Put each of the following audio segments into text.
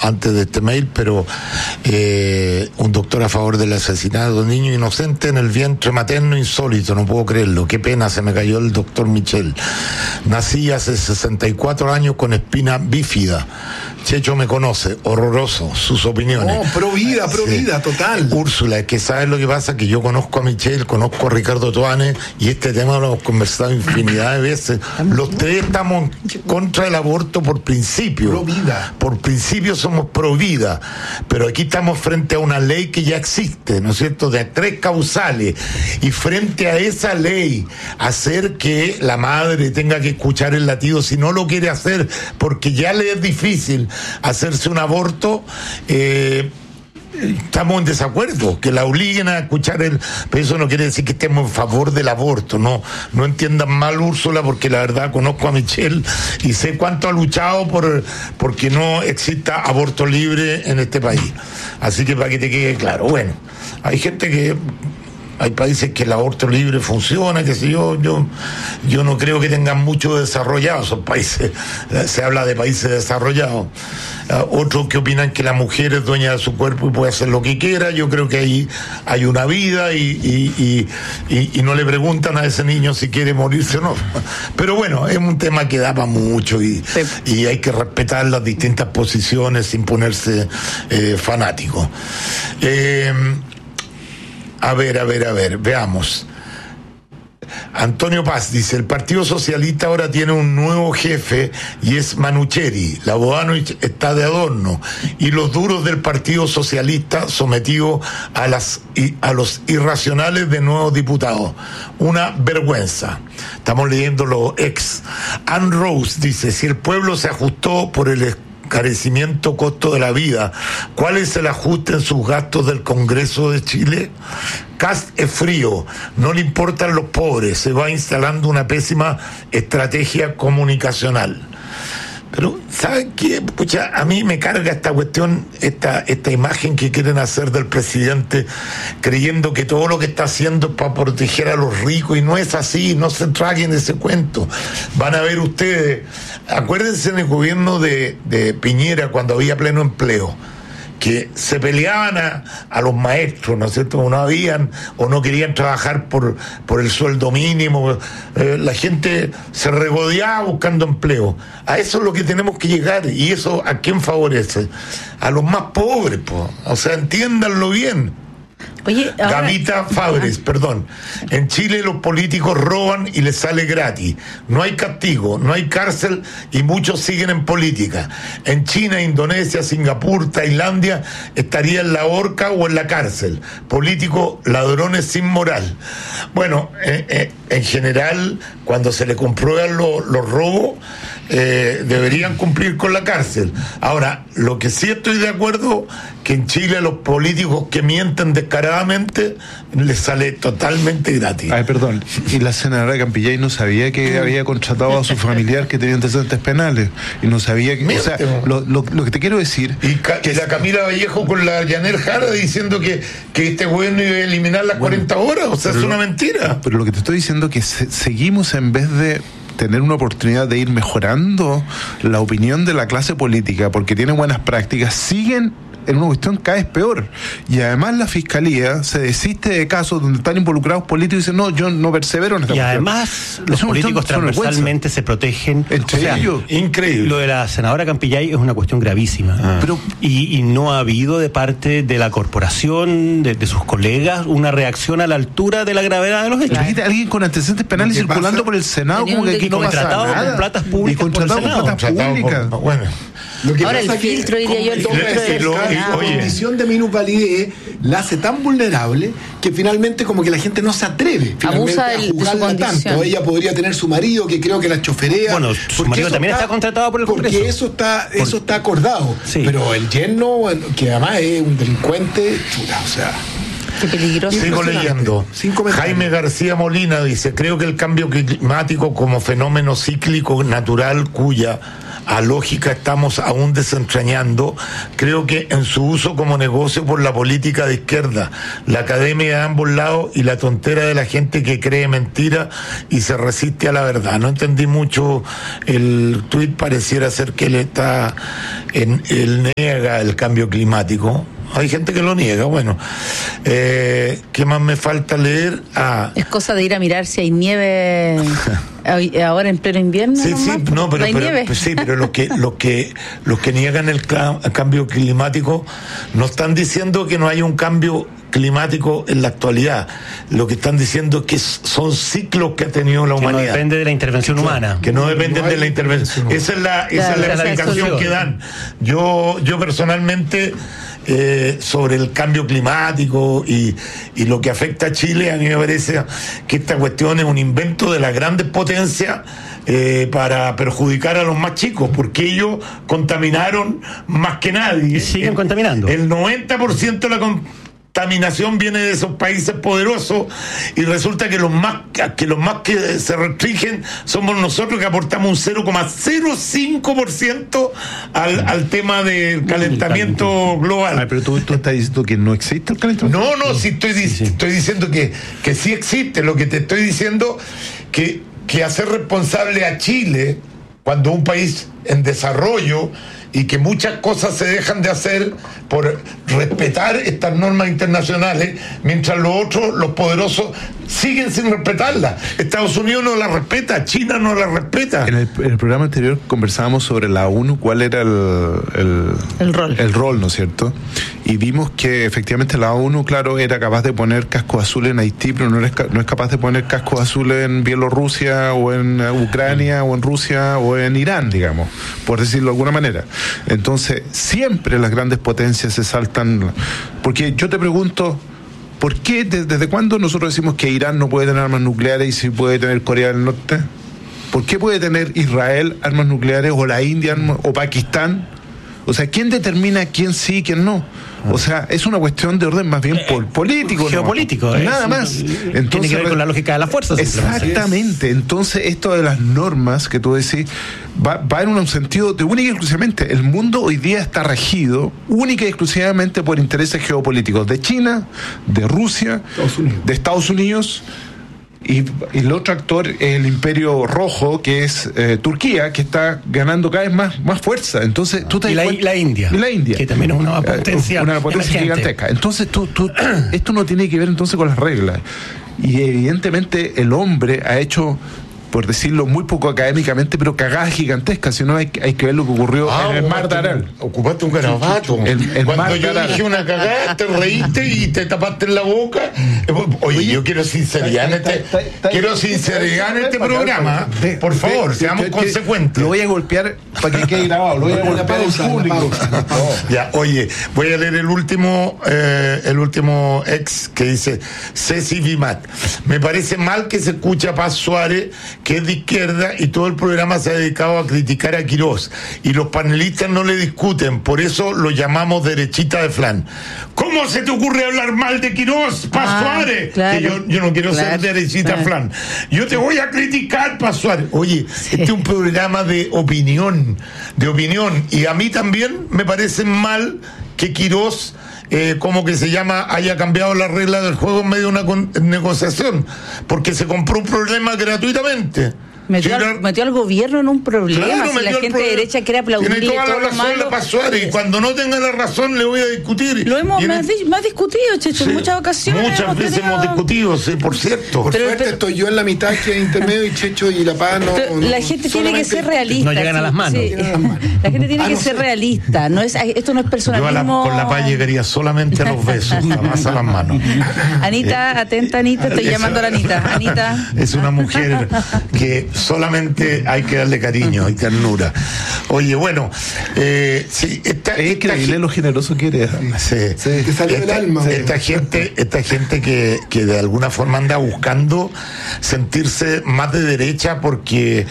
antes de este mail, pero un doctor a favor del asesinato de un niño inocente en el vientre materno insólito, no puedo creerlo, qué pena, se me cayó el doctor Michel. Nací hace 64 años con espina bífida. Checho me conoce, horroroso, sus opiniones. Pro vida, total. Úrsula, es que sabes lo que pasa, que yo conozco a Michel, conozco a Ricardo Toane, y este tema lo hemos conversado infinidad de veces. Los tres estamos contra el aborto por principio. Pro vida. Por principio somos pro vida, pero aquí estamos frente a una ley que ya existe, ¿no es cierto?, de 3 causales, y frente a esa ley, hacer que la madre tenga que escuchar el latido si no lo quiere hacer, porque ya le es difícil hacerse un aborto, estamos en desacuerdo, que la obliguen a escuchar pero eso no quiere decir que estemos en favor del aborto, no entiendan mal, Úrsula, porque la verdad conozco a Michelle y sé cuánto ha luchado porque no exista aborto libre en este país, así que para que te quede claro. Bueno, hay gente que hay países que el aborto libre funciona, que sé yo no creo que tengan mucho desarrollado esos países, se habla de países desarrollados. Otros que opinan que la mujer es dueña de su cuerpo y puede hacer lo que quiera. Yo creo que ahí hay una vida y no le preguntan a ese niño si quiere morirse o no. Pero bueno, es un tema que da para mucho y hay que respetar las distintas posiciones sin ponerse fanático. A ver, veamos. Antonio Paz dice: el Partido Socialista ahora tiene un nuevo jefe y es Manucheri. La Bodanovich está de adorno y los duros del Partido Socialista sometidos a los irracionales de nuevos diputados. Una vergüenza. Estamos leyendo los ex. Ann Rose dice: si el pueblo se ajustó por el encarecimiento costo de la vida, ¿cuál es el ajuste en sus gastos del Congreso de Chile? Kast es frío, no le importan los pobres, se va instalando una pésima estrategia comunicacional. Pero, ¿saben qué? Pucha, a mí me carga esta cuestión, esta imagen que quieren hacer del presidente, creyendo que todo lo que está haciendo es para proteger a los ricos, y no es así, no se traguen ese cuento. Van a ver ustedes, acuérdense en el gobierno de Piñera, cuando había pleno empleo, que se peleaban a los maestros, ¿no es cierto? No habían o no querían trabajar por el sueldo mínimo, la gente se regodeaba buscando empleo. A eso es lo que tenemos que llegar, y eso ¿a quién favorece? A los más pobres, o sea, entiéndanlo bien. Oye, ahora... Gavita Fabres, perdón. En Chile los políticos roban y les sale gratis. No hay castigo, no hay cárcel y muchos siguen en política. En China, Indonesia, Singapur, Tailandia estaría en la horca o en la cárcel. Políticos ladrones sin moral. Bueno, en general, cuando se le comprueban los robos, deberían cumplir con la cárcel. Ahora, lo que sí estoy de acuerdo, que en Chile los políticos que mienten descaradamente les sale totalmente gratis. Ay, perdón, y la senadora Campillay no sabía que había contratado a su familiar que tenía antecedentes penales, y no sabía que, o sea, lo que te quiero decir, y la Camila Vallejo con la Yanel Jara diciendo que este gobierno iba a eliminar las 40 horas, o sea, es una mentira. Pero lo que te estoy diciendo es que seguimos, en vez de tener una oportunidad de ir mejorando la opinión de la clase política porque tiene buenas prácticas, siguen en una cuestión cada vez peor. Y además la Fiscalía se desiste de casos donde están involucrados políticos y dicen: no, yo no persevero en esta cuestión. Y además los políticos transversalmente se protegen entre ellos. Increíble. Lo de la senadora Campillay es una cuestión gravísima. Pero y no ha habido de parte de la corporación, de sus colegas, una reacción a la altura de la gravedad de los hechos. Alguien con antecedentes penales circulando por el Senado, como que aquí no pasa nada. Con platas públicas. Y contratado con platas públicas. Bueno. Lo que ahora pasa el filtro, diría yo, el filtro la condición de minusvalidez la hace tan vulnerable que finalmente como que la gente no se atreve abusa a juzgarla tanto. Ella podría tener su marido, que creo que la choferea. Bueno, su marido también está contratado por el Congreso. Porque eso está acordado. Sí. Pero el yerno, que además es un delincuente, o sea... Qué peligroso. Sigo leyendo. Jaime García Molina dice: creo que el cambio climático como fenómeno cíclico natural cuya a lógica estamos aún desentrañando, creo que en su uso como negocio por la política de izquierda, la academia de ambos lados y la tontera de la gente que cree mentira y se resiste a la verdad. No entendí mucho el tuit, pareciera ser que él niega el cambio climático. Hay gente que lo niega, bueno. ¿Qué más me falta leer? Es cosa de ir a mirar si hay nieve ahora en pleno invierno. Sí, sí, no, pero, hay nieve. Sí, pero los que niegan el cambio climático no están diciendo que no hay un cambio climático en la actualidad. Lo que están diciendo es que son ciclos que ha tenido la humanidad. Que no depende de la intervención humana. Que no dependen de la intervención. Esa es la explicación que dan. Yo personalmente, sobre el cambio climático y lo que afecta a Chile, a mí me parece que esta cuestión es un invento de las grandes potencias para perjudicar a los más chicos, porque ellos contaminaron más que nadie. Y siguen contaminando. El 90% de la contaminación viene de esos países poderosos y resulta que los más que se restringen somos nosotros, que aportamos un 0,05% al tema del calentamiento global. Pero tú estás diciendo que no existe el calentamiento. No, sí estoy diciendo que sí existe. Lo que te estoy diciendo que hacer responsable a Chile cuando un país en desarrollo y que muchas cosas se dejan de hacer por respetar estas normas internacionales, mientras los otros, los poderosos, siguen sin respetarlas. Estados Unidos no la respeta, China no la respeta. En el programa anterior conversábamos sobre la ONU, cuál era el rol, ¿no es cierto? Y vimos que efectivamente la ONU, claro, era capaz de poner cascos azules en Haití, pero no es capaz de poner cascos azules en Bielorrusia o en Ucrania o en Rusia o en Irán, digamos, por decirlo de alguna manera. Entonces, siempre las grandes potencias se saltan, porque yo te pregunto, ¿por qué, desde cuándo nosotros decimos que Irán no puede tener armas nucleares y sí puede tener Corea del Norte? ¿Por qué puede tener Israel armas nucleares o la India o Pakistán? O sea, ¿quién determina quién sí y quién no? O sea, es una cuestión de orden más bien político. Geopolítico. Nada más. Entonces, tiene que ver con la lógica de las fuerzas. Exactamente. Entonces, esto de las normas que tú decís va en un sentido de única y exclusivamente. El mundo hoy día está regido única y exclusivamente por intereses geopolíticos de China, de Rusia, de Estados Unidos. Y el otro actor es el Imperio Rojo, que es Turquía, que está ganando cada vez más fuerza. Entonces, tú te y la India. Y la India. Que también es una potencia gigantesca. Entonces, esto no tiene que ver entonces con las reglas. Y evidentemente el hombre ha hecho, por decirlo muy poco académicamente, pero cagadas gigantescas. Si no, hay que ver lo que ocurrió en el Mar de Aral. Ocupaste un garabato. Cuando yo dije una cagada, te reíste y te tapaste en la boca. Oye, yo quiero sinceridad en este programa. Por favor, seamos consecuentes. Lo voy a golpear para que quede grabado. Lo voy a golpear en público. Ya, oye, voy a leer el último ex que dice Ceci Vimat. Me parece mal que se escuche a Paz Suárez, que es de izquierda, y todo el programa se ha dedicado a criticar a Quirós y los panelistas no le discuten, por eso lo llamamos derechita de flan. ¿Cómo se te ocurre hablar mal de Quirós, Paz Suárez? Claro, que yo no quiero ser derechita flan. Yo te voy a criticar, Paz Suárez. Oye, este es un programa de opinión, y a mí también me parece mal que Quirós, como que se llama, haya cambiado la regla del juego en medio de una negociación, porque se compró un problema gratuitamente. Metió al gobierno en un problema. Claro, si la gente de derecha quiere aplaudir. Tiene toda la razón la Paz Suárez, y cuando no tenga la razón le voy a discutir. Lo hemos más discutido, Checho, en muchas ocasiones. Muchas veces hemos discutido, sí, por cierto. Por suerte estoy yo en la mitad, que es intermedio, y Checho y La Paz no. La gente tiene que ser realista. No llegan a las manos. Sí. La gente tiene que ser realista. Esto no es personalismo. Yo con La Paz llegaría solamente a los besos, jamás a las manos. Anita, atenta, Anita, estoy llamando a la Anita. Anita. Es una mujer que solamente hay que darle cariño y ternura. Oye, bueno, sí, es increíble lo generoso que eres. Te salió del alma. Esta gente que de alguna forma anda buscando sentirse más de derecha porque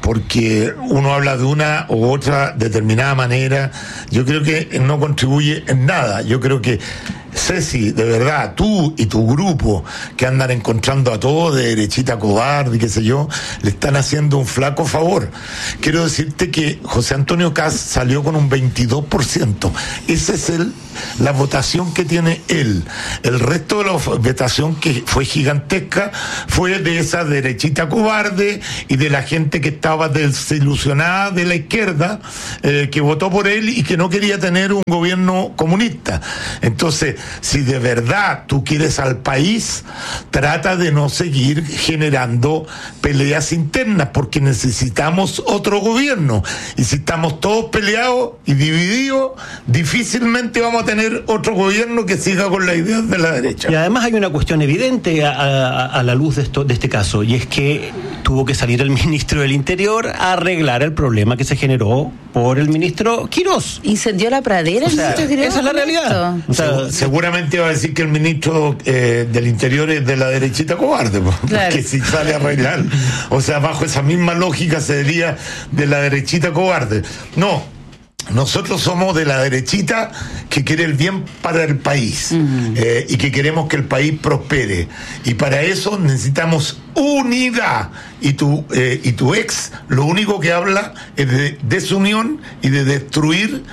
uno habla de una u otra determinada manera, yo creo que no contribuye en nada. Yo creo que Ceci, de verdad, tú y tu grupo que andan encontrando a todos de derechita cobarde y qué sé yo, le están haciendo un flaco favor. Quiero decirte que José Antonio Kast salió con un 22%. Esa es la votación que tiene él. El resto de la votación, que fue gigantesca, fue de esa derechita cobarde y de la gente que estaba desilusionada de la izquierda, que votó por él y que no quería tener un gobierno comunista. Entonces, si de verdad tú quieres al país, trata de no seguir generando peleas internas, porque necesitamos otro gobierno. Y si estamos todos peleados y divididos, difícilmente vamos a tener otro gobierno que siga con las ideas de la derecha. Y además hay una cuestión evidente a la luz de este caso, y es que tuvo que salir el ministro del Interior a arreglar el problema que se generó por el ministro Quirós. Incendió la pradera, el ministro Quirós. Esa es la realidad. O sea, seguramente va a decir que el ministro del Interior es de la derechita cobarde, claro, que si sale a arreglar, o sea, bajo esa misma lógica sería de la derechita cobarde. No. Nosotros somos de la derechita que quiere el bien para el país, y que queremos que el país prospere, y para eso necesitamos unidad, y tu ex lo único que habla es de desunión y de destruir,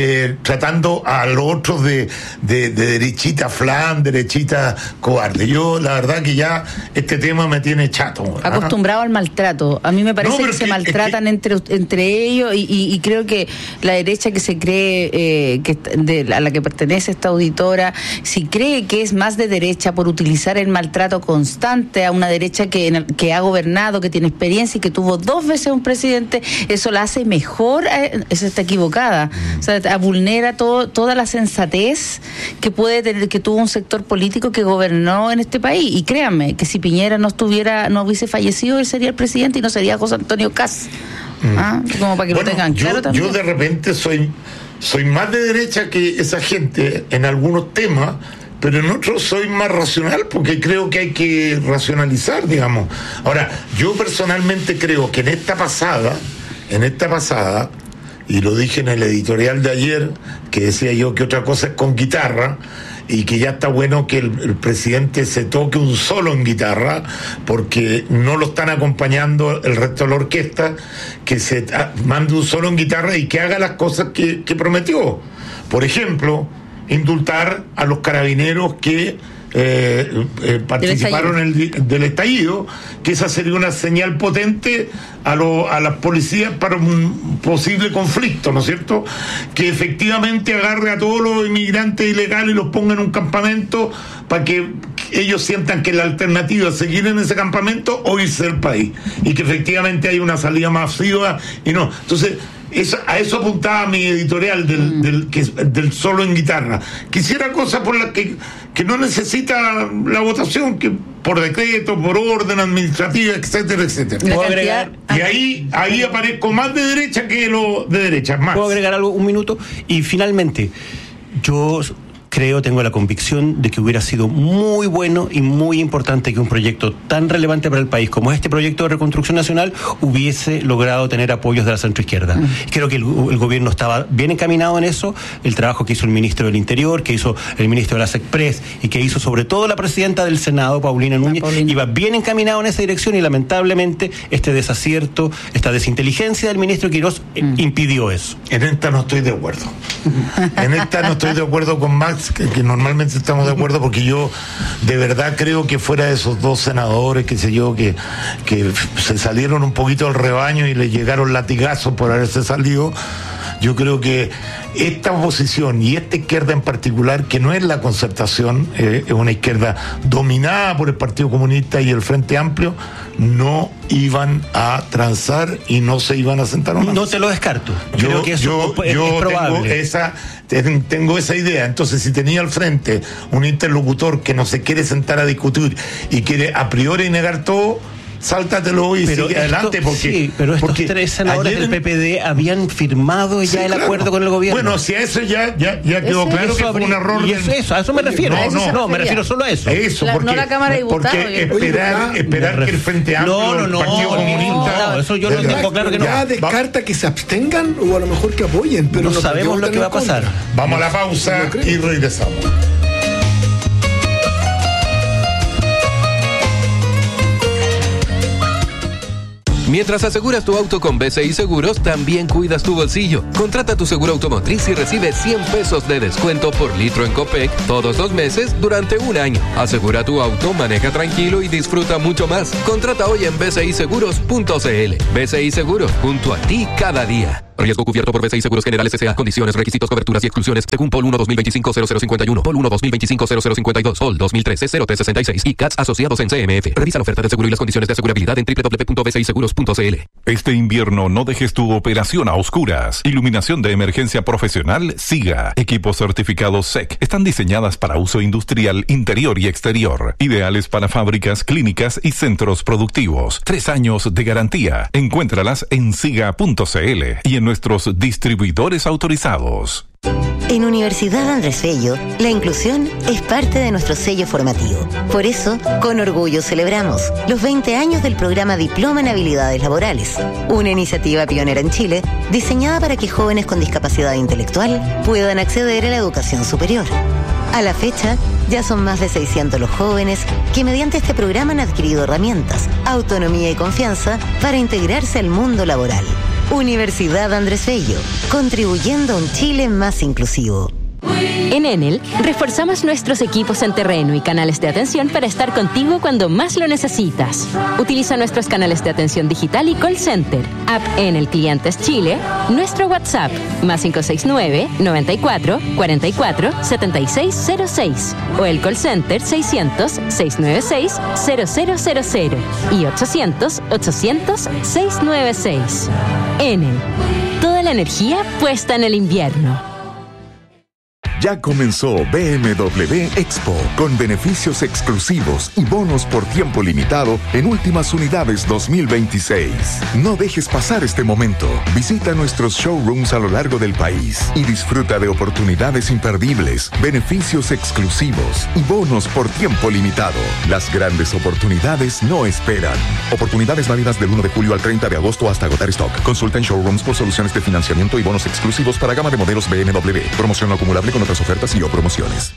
tratando a los otros de derechita flan, derechita cobarde. Yo la verdad que ya este tema me tiene chato. Acostumbrado al maltrato. A mí me parece que se maltratan entre ellos, y creo que la derecha que se cree, a la que pertenece esta auditora, si cree que es más de derecha por utilizar el maltrato constante a una derecha que ha gobernado, que tiene experiencia y que tuvo 2 veces un presidente, eso la hace mejor, eso está equivocada. O sea, vulnera toda la sensatez que puede tener, que tuvo un sector político que gobernó en este país. Y créanme que si Piñera no hubiese fallecido, él sería el presidente y no sería José Antonio Kast. Como para que lo tengan claro también. Yo de repente soy más de derecha que esa gente en algunos temas, pero en otros soy más racional, porque creo que hay que racionalizar, digamos. Ahora, yo personalmente creo que en esta pasada, y lo dije en el editorial de ayer, que decía yo que otra cosa es con guitarra, y que ya está bueno que el presidente se toque un solo en guitarra, porque no lo están acompañando el resto de la orquesta, que se mande un solo en guitarra y que haga las cosas que prometió. Por ejemplo, indultar a los carabineros que participaron del estallido, que esa sería una señal potente a las policías para un posible conflicto, ¿no es cierto? Que efectivamente agarre a todos los inmigrantes ilegales y los ponga en un campamento para que ellos sientan que la alternativa es seguir en ese campamento o irse del país, y que efectivamente hay una salida masiva y no. Entonces, a eso apuntaba mi editorial del solo en guitarra. Quisiera cosas por las que no necesita la votación, que por decreto, por orden administrativa, etcétera, etcétera. ¿Puedo agregar? Y ahí aparezco más de derecha que lo de derecha, más. ¿Puedo agregar algo, un minuto? Y finalmente, yo tengo la convicción de que hubiera sido muy bueno y muy importante que un proyecto tan relevante para el país como este proyecto de reconstrucción nacional hubiese logrado tener apoyos de la centroizquierda. Creo que el gobierno estaba bien encaminado en eso. El trabajo que hizo el ministro del Interior, que hizo el ministro de la SECPRES y que hizo sobre todo la presidenta del Senado, Paulina Núñez, iba bien encaminado en esa dirección, y lamentablemente este desacierto, esta desinteligencia del ministro Quirós impidió eso. En esta no estoy de acuerdo. En esta no estoy de acuerdo con Max, que normalmente estamos de acuerdo, porque yo de verdad creo que fuera de esos 2 senadores, qué sé yo, que se salieron un poquito del rebaño y le llegaron latigazos por haberse salido, yo creo que esta oposición y esta izquierda en particular, que no es la Concertación, es una izquierda dominada por el Partido Comunista y el Frente Amplio, no iban a transar y no se iban a sentar a una mesa. No te lo descarto. Creo que eso es probable. Tengo esa idea. Entonces, si tenía al frente un interlocutor que no se quiere sentar a discutir y quiere a priori negar todo, sáltatelo y sigue adelante, porque sí, pero estos 3 senadores del PPD habían firmado ya el acuerdo con el gobierno. Bueno, si a eso ya quedó claro que fue un error. Y a eso me refiero. No, me refiero solo a eso. No la Cámara de Diputados. Porque esperar que el Frente Amplio, el Partido Comunista... eso yo lo tengo claro que no. Ya descarta que se abstengan o a lo mejor que apoyen, pero no sabemos lo que va a pasar. Vamos a la pausa y regresamos. Mientras aseguras tu auto con BCI Seguros, también cuidas tu bolsillo. Contrata tu seguro automotriz y recibe 100 pesos de descuento por litro en Copec todos los meses durante un año. Asegura tu auto, maneja tranquilo y disfruta mucho más. Contrata hoy en bciseguros.cl. BCI Seguros, junto a ti cada día. Riesgo cubierto por BCI Seguros Generales S.A. Condiciones, requisitos, coberturas y exclusiones según POL 1 2025-0051, POL 1 2025-0052, POL 2013-0366 y CATS asociados en CMF. Revisa la oferta de seguro y las condiciones de asegurabilidad en www.bciseguros.cl. Este invierno no dejes tu operación a oscuras. Iluminación de emergencia profesional SIGA. Equipos certificados SEC. Están diseñadas para uso industrial, interior y exterior. Ideales para fábricas, clínicas y centros productivos. 3 años de garantía. Encuéntralas en siga.cl y en nuestros distribuidores autorizados. En Universidad Andrés Bello, la inclusión es parte de nuestro sello formativo. Por eso, con orgullo celebramos los 20 años del programa Diploma en Habilidades Laborales, una iniciativa pionera en Chile diseñada para que jóvenes con discapacidad intelectual puedan acceder a la educación superior. A la fecha, ya son más de 600 los jóvenes que mediante este programa han adquirido herramientas, autonomía y confianza para integrarse al mundo laboral. Universidad Andrés Bello, contribuyendo a un Chile más inclusivo. En Enel, reforzamos nuestros equipos en terreno y canales de atención para estar contigo cuando más lo necesitas. Utiliza nuestros canales de atención digital y call center, app Enel Clientes Chile, nuestro WhatsApp, +569 94 44 7606 o el call center 600 696 0000 y 800 800 696. Enel, toda la energía puesta en el invierno. Ya comenzó BMW Expo, con beneficios exclusivos y bonos por tiempo limitado en últimas unidades 2026. No dejes pasar este momento. Visita nuestros showrooms a lo largo del país y disfruta de oportunidades imperdibles, beneficios exclusivos y bonos por tiempo limitado. Las grandes oportunidades no esperan. Oportunidades válidas del 1 de julio al 30 de agosto hasta agotar stock. Consulta en showrooms por soluciones de financiamiento y bonos exclusivos para gama de modelos BMW. Promoción no acumulable con otras ofertas y o promociones.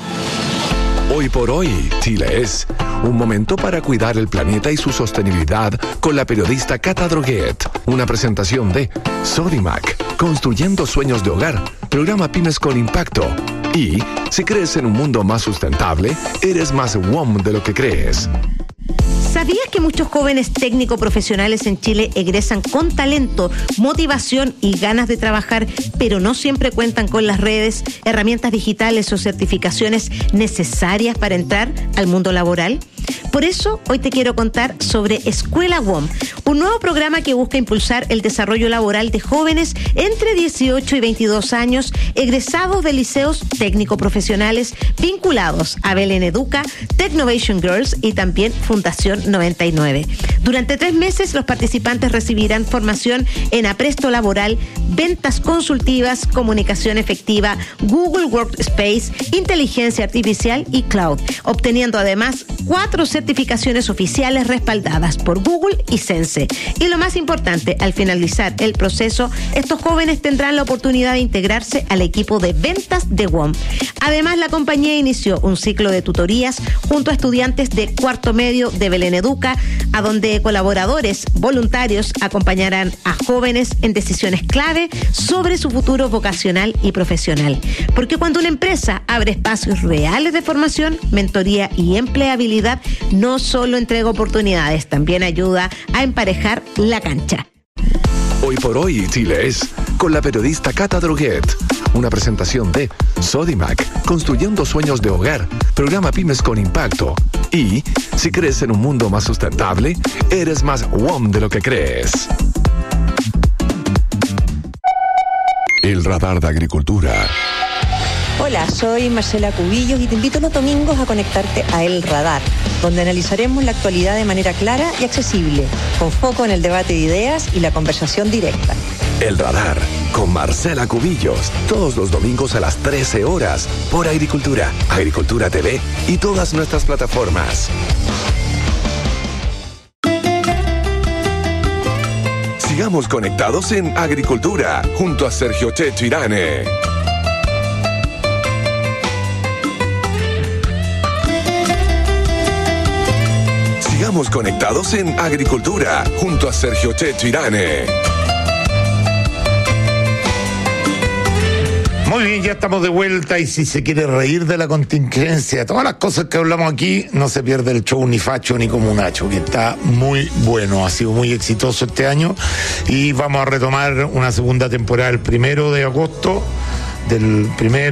Hoy por hoy, Chile es un momento para cuidar el planeta y su sostenibilidad con la periodista Cata Droguet. Una presentación de Sodimac, construyendo sueños de hogar, programa Pymes con Impacto. Y si crees en un mundo más sustentable, eres más WOM de lo que crees. ¿Sabías que muchos jóvenes técnico profesionales en Chile egresan con talento, motivación y ganas de trabajar, pero no siempre cuentan con las redes, herramientas digitales o certificaciones necesarias para entrar al mundo laboral? Por eso, hoy te quiero contar sobre Escuela WOM, un nuevo programa que busca impulsar el desarrollo laboral de jóvenes entre 18 y 22 años, egresados de liceos técnico-profesionales vinculados a Belén Educa, Technovation Girls y también Fundación 99. Durante 3 meses, los participantes recibirán formación en apresto laboral, ventas consultivas, comunicación efectiva, Google Workspace, inteligencia artificial y cloud, obteniendo además 4 certificaciones oficiales respaldadas por Google y Sense. Y lo más importante, al finalizar el proceso, estos jóvenes tendrán la oportunidad de integrarse al equipo de ventas de WOM. Además, la compañía inició un ciclo de tutorías junto a estudiantes de cuarto medio de Belén Educa, a donde colaboradores voluntarios acompañarán a jóvenes en decisiones clave sobre su futuro vocacional y profesional. Porque cuando una empresa abre espacios reales de formación, mentoría y empleabilidad, no solo entrega oportunidades, también ayuda a emparejar la cancha. Hoy por hoy, Chile es con la periodista Cata Droguet. Una presentación de Sodimac, construyendo sueños de hogar, programa Pymes con Impacto. Y si crees en un mundo más sustentable, eres más WOM de lo que crees. El radar de agricultura. Hola, soy Marcela Cubillos y te invito los domingos a conectarte a El Radar, donde analizaremos la actualidad de manera clara y accesible, con foco en el debate de ideas y la conversación directa. El Radar, con Marcela Cubillos, todos los domingos a las 13 horas, por Agricultura, Agricultura TV y todas nuestras plataformas. Sigamos conectados en Agricultura, junto a Sergio Checho Irane. Sigamos Seguimos conectados en Agricultura junto a Sergio Chechirane. Muy bien, ya estamos de vuelta y si se quiere reír de la contingencia, todas las cosas que hablamos aquí, no se pierde el show ni facho ni comunacho, que está muy bueno, ha sido muy exitoso este año y vamos a retomar una segunda temporada el 1 de agosto del primer